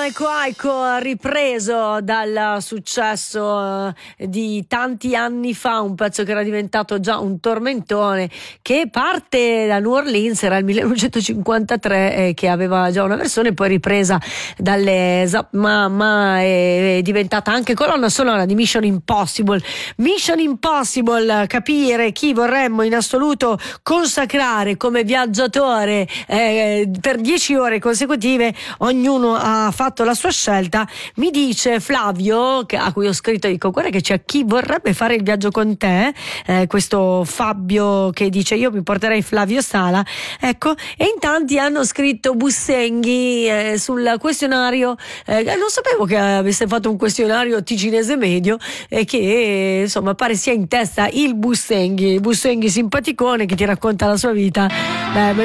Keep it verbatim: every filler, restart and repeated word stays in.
Aiko Aiko, ripreso dal successo eh, di tanti anni fa, un pezzo che era diventato già un tormentone, che parte da New Orleans, era il millenovecentocinquantatré, eh, che aveva già una versione poi ripresa dalle Zap Mama, e è diventata anche colonna sonora di Mission Impossible. Mission Impossible, capire chi vorremmo in assoluto consacrare come viaggiatore eh, per dieci ore consecutive. Ognuno ha fatto la sua scelta. Mi dice Flavio, che, a cui ho scritto, dico guarda che c'è chi vorrebbe fare il viaggio con te, eh, questo Fabio che dice io mi porterei Flavio Sala, ecco, e in tanti hanno scritto Bussenghi eh, sul questionario, eh, non sapevo che avesse fatto un questionario ticinese medio e che insomma pare sia in testa il Bussenghi, Bussenghi simpaticone che ti racconta la sua vita. Beh,